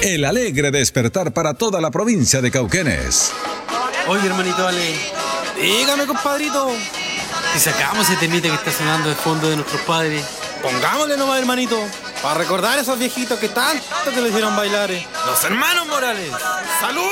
el alegre despertar para toda la provincia de Cauquenes. Oye, hermanito Ale, dígame, compadrito. Si sacamos ese temita que está sonando de fondo de nuestros padres, pongámosle nomás, hermanito, para recordar a esos viejitos que tanto que le hicieron bailar. Los hermanos Morales. ¡Salud!